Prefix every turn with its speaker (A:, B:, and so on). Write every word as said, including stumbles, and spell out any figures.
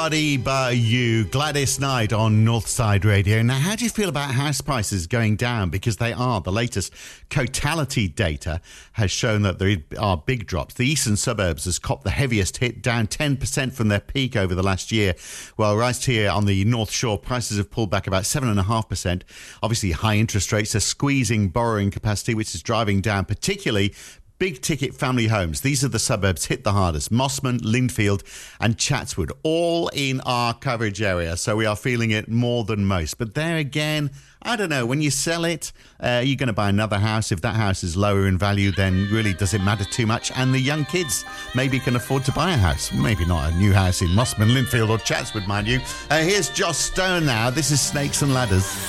A: Everybody But You, Gladys Knight on Northside Radio. Now, how do you feel about house prices going down? Because they are. The latest Cotality data has shown that there are big drops. The eastern suburbs has copped the heaviest hit, down ten percent from their peak over the last year. While right here on the North Shore, prices have pulled back about seven point five percent. Obviously, high interest rates are squeezing borrowing capacity, which is driving down particularly big-ticket family homes. These are the suburbs hit the hardest. Mosman, Lindfield and Chatswood, all in our coverage area. So we are feeling it more than most. But there again, I don't know. When you sell it, uh, you're going to buy another house. If that house is lower in value, then really does it matter too much? And the young kids maybe can afford to buy a house. Maybe not a new house in Mosman, Lindfield or Chatswood, mind you. Uh, here's Joss Stone now. This is Snakes and Ladders.